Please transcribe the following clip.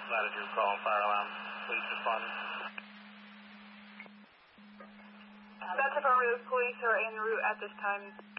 Latitude call, fire alarm, police responding. That's affirmative. Police are en route at this time.